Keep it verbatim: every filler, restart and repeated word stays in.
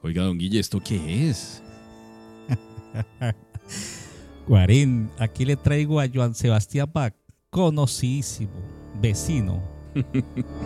Oiga, don Guille, ¿esto qué es? Guarín, aquí le traigo a Joan Sebastián Bach, conocidísimo, vecino